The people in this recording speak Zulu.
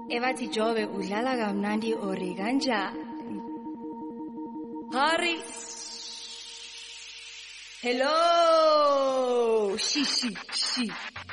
Ebathi Jobe udlala kamnandi ore kanjani? Hari. Hello. Shi.